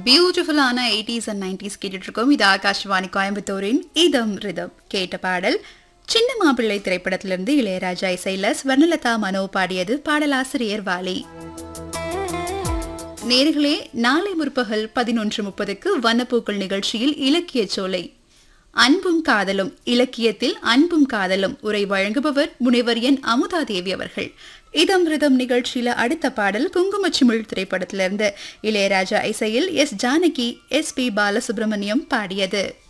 பியூட்டிஃபுல்லான 80s and 90s கேட்டுட்டு இருக்கோம். இது ஆகாஷ்வாணி கோயம்புத்தூரின் இதம் ரிதம். கேட்ட பாடல் சின்ன மாப்பிள்ளை திரைப்படத்திலிருந்து இளையராஜா இசையில ஸ்வர்ணலதா மனோ பாடியது. பாடலாசிரியர் வாலி. நேர்களே, நாளை முற்பகல் 11:30க்கு வண்ணப்பூக்கள் நிகழ்ச்சியில் இலக்கிய சோலை அன்பும் காதலும், இலக்கியத்தில் அன்பும் காதலும் உரை வழங்குபவர் முனைவர் என் அமுதாதேவி அவர்கள். இதம் ரிதம் நிகழ்ச்சியில அடுத்த பாடல் குங்குமச்சிமிழ் திரைப்படத்திலிருந்து இளையராஜா இசையில் S Janaki, S B Balasubramaniam பாடியது.